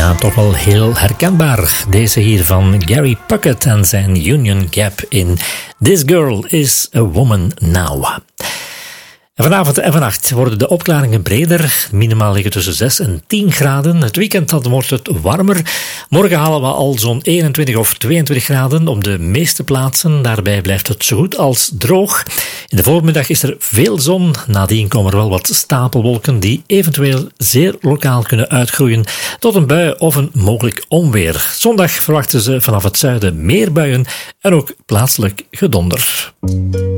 Ja, toch wel heel herkenbaar. Deze hier van Gary Puckett en zijn Union Gap in This Girl is a Woman Now. En vanavond en vannacht worden de opklaringen breder. Minimaal liggen tussen 6 en 10 graden. Het weekend dan wordt het warmer. Morgen halen we al zo'n 21 of 22 graden op de meeste plaatsen. Daarbij blijft het zo goed als droog. In de voormiddag is er veel zon. Nadien komen er wel wat stapelwolken die eventueel zeer lokaal kunnen uitgroeien tot een bui of een mogelijk onweer. Zondag verwachten ze vanaf het zuiden meer buien en ook plaatselijk gedonder.